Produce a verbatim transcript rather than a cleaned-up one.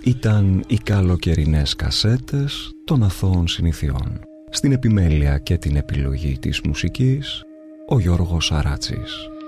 Ήταν οι καλοκαιρινές κασέτες των αθώων συνηθιών. Στην επιμέλεια και την επιλογή της μουσικής, ο Γιώργος Σαράτσης.